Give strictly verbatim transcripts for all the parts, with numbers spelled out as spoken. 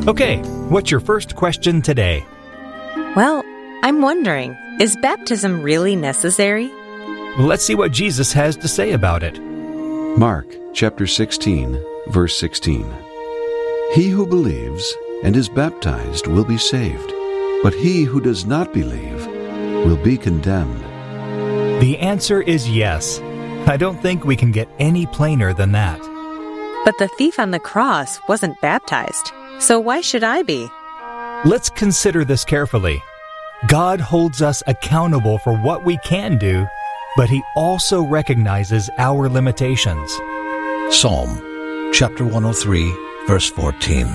Okay, what's your first question today? Well, I'm wondering, is baptism really necessary? Let's see what Jesus has to say about it. Mark chapter sixteen, verse sixteen. He who believes and is baptized will be saved, but he who does not believe will be condemned. The answer is yes. I don't think we can get any plainer than that. But the thief on the cross wasn't baptized, so why should I be? Let's consider this carefully. God holds us accountable for what we can do, but He also recognizes our limitations. Psalm chapter one oh three, verse fourteen.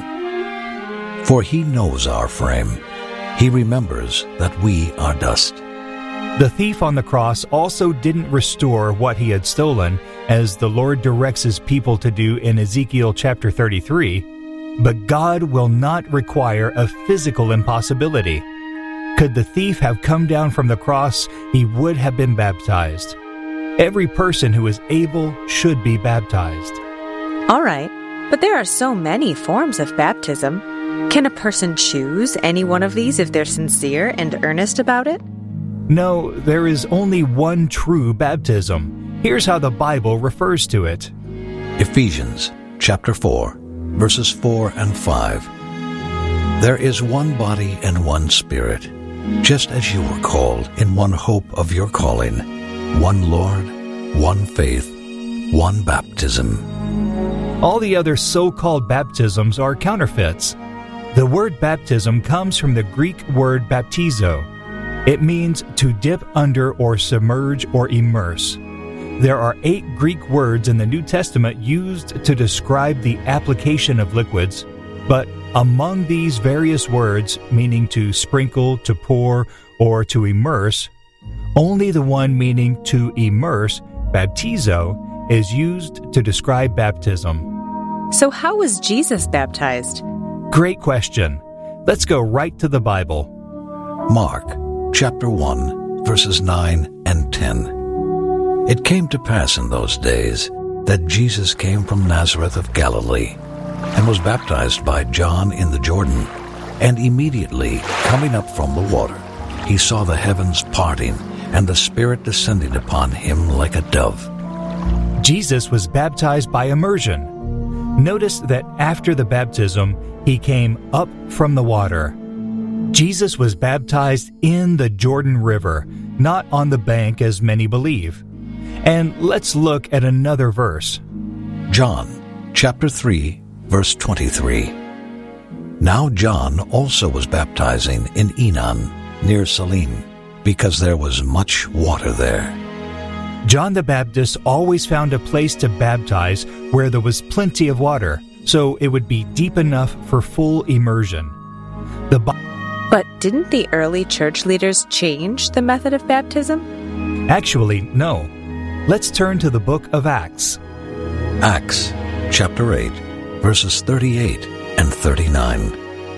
For He knows our frame. He remembers that we are dust. The thief on the cross also didn't restore what he had stolen, as the Lord directs His people to do in Ezekiel chapter thirty-three, but God will not require a physical impossibility. Could the thief have come down from the cross, he would have been baptized. Every person who is able should be baptized. All right, but there are so many forms of baptism. Can a person choose any one of these if they're sincere and earnest about it? No, there is only one true baptism. Here's how the Bible refers to it. Ephesians chapter four, verses four and five. There is one body and one Spirit, just as you were called in one hope of your calling, one Lord, one faith, one baptism. All the other so-called baptisms are counterfeits. The word baptism comes from the Greek word baptizo. It means to dip under or submerge or immerse. There are eight Greek words in the New Testament used to describe the application of liquids, but among these various words, meaning to sprinkle, to pour, or to immerse, only the one meaning to immerse, baptizo, is used to describe baptism. So how was Jesus baptized? Great question. Let's go right to the Bible. Mark chapter one, verses nine and ten. It came to pass in those days that Jesus came from Nazareth of Galilee and was baptized by John in the Jordan. And immediately, coming up from the water, he saw the heavens parting and the Spirit descending upon him like a dove. Jesus was baptized by immersion. Notice that after the baptism, he came up from the water. Jesus was baptized in the Jordan River, not on the bank as many believe. And let's look at another verse. John chapter three, verse twenty-three. Now John also was baptizing in Enon, near Salim, because there was much water there. John the Baptist always found a place to baptize where there was plenty of water, so it would be deep enough for full immersion. The Bi- But didn't the early church leaders change the method of baptism? Actually, no. Let's turn to the book of Acts. Acts chapter eight, verses thirty-eight and thirty-nine.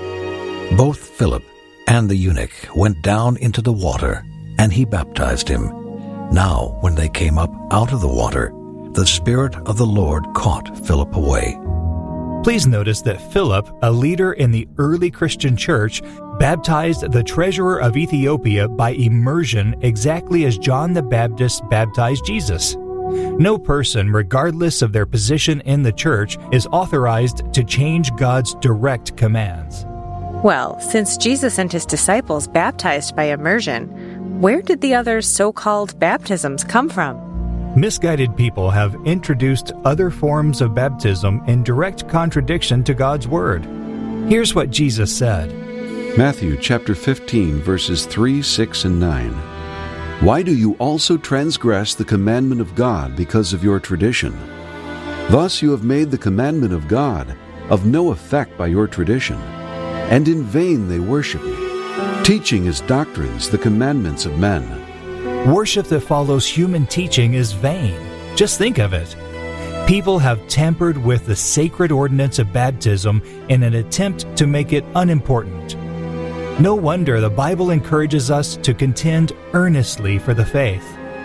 Both Philip and the eunuch went down into the water, and he baptized him. Now, when they came up out of the water, the Spirit of the Lord caught Philip away. Please notice that Philip, a leader in the early Christian church, baptized the treasurer of Ethiopia by immersion exactly as John the Baptist baptized Jesus. No person, regardless of their position in the church, is authorized to change God's direct commands. Well, since Jesus and his disciples baptized by immersion, where did the other so-called baptisms come from? Misguided people have introduced other forms of baptism in direct contradiction to God's Word. Here's what Jesus said. Matthew chapter fifteen, verses three, six, and nine. Why do you also transgress the commandment of God because of your tradition? Thus you have made the commandment of God of no effect by your tradition, and in vain they worship me, teaching as doctrines the commandments of men. Worship that follows human teaching is vain. Just think of it. People have tampered with the sacred ordinance of baptism in an attempt to make it unimportant. No wonder the Bible encourages us to contend earnestly for the faith.